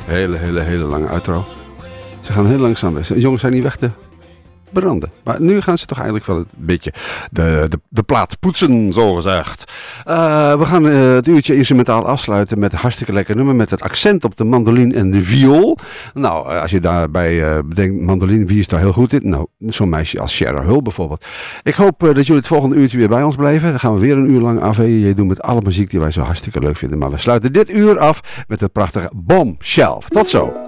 Hele lange outro. Ze gaan heel langzaam weg. Jongens zijn niet weg te branden. Maar nu gaan ze toch eigenlijk wel een beetje de plaat poetsen, zo gezegd. We gaan het uurtje instrumentaal afsluiten met een hartstikke lekker nummer. Met het accent op de mandoline en de viool. Nou, als je daarbij bedenkt, mandoline, wie is daar heel goed in? Nou, zo'n meisje als Shara Hull bijvoorbeeld. Ik hoop dat jullie het volgende uurtje weer bij ons blijven. Dan gaan we weer een uur lang AVJ doen met alle muziek die wij zo hartstikke leuk vinden. Maar we sluiten dit uur af met het prachtige Bombshell. Tot zo!